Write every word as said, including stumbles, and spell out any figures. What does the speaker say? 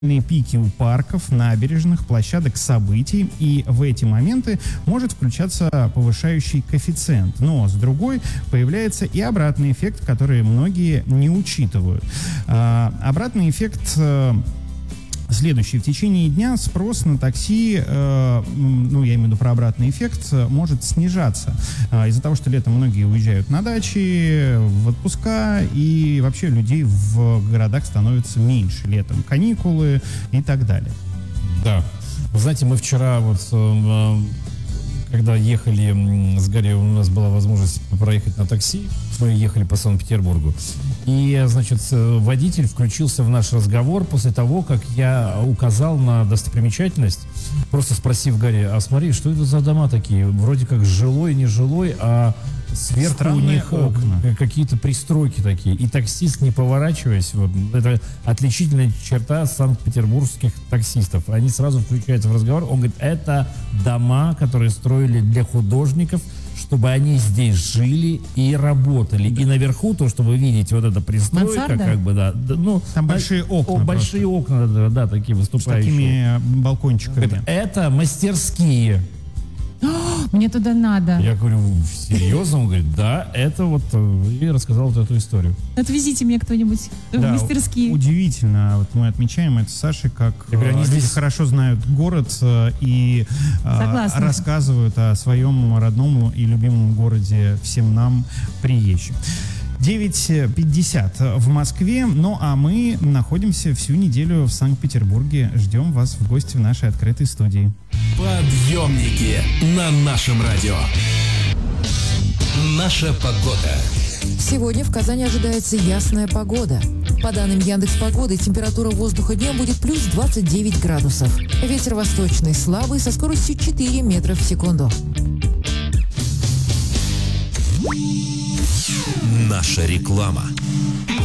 пики у парков, набережных, площадок событий, и в эти моменты может включаться повышающий коэффициент. Но с другой появляется и обратный эффект, который многие не учитывают. А, обратный эффект следующий. В течение дня спрос на такси, э, ну, я имею в виду про обратный эффект, может снижаться. Э, из-за того, что летом многие уезжают на дачи, в отпуска, и вообще людей в городах становится меньше летом. Каникулы и так далее. Да. Вы знаете, мы вчера вот... Э, когда ехали с Гарри, у нас была возможность проехать на такси, мы ехали по Санкт-Петербургу, и, значит, водитель включился в наш разговор после того, как я указал на достопримечательность, просто спросив Гарри: а смотри, что это за дома такие, вроде как жилой, не жилой, а сверху странные у них окна, какие-то пристройки такие. И таксист, не поворачиваясь, вот, это отличительная черта санкт-петербургских таксистов. Они сразу включаются в разговор. Он говорит: это дома, которые строили для художников, чтобы они здесь жили и работали. Да. И наверху, то, что вы видите, вот эта пристройка, Мансарда? как бы, да. да ну, там да, большие окна. О, большие окна, да, да, такие выступающие. С такими балкончиками. Это, это мастерские. Мне туда надо. Я говорю: серьезно? Он говорит: да, это вот... И рассказал вот эту историю. Отвезите меня кто-нибудь в Да, мастерские. Удивительно. Вот мы отмечаем это с Сашей, как говорю, они люди здесь... хорошо знают город и Согласна. рассказывают о своем родном и любимом городе всем нам, приезжим. девять пятьдесят в Москве, ну а мы находимся всю неделю в Санкт-Петербурге. Ждем вас в гости в нашей открытой студии. Подъемники на нашем радио. Наша погода. Сегодня в Казани ожидается ясная погода. По данным Яндекс.Погоды, температура воздуха днем будет плюс двадцать девять градусов. Ветер восточный слабый со скоростью четыре метра в секунду. Наша реклама.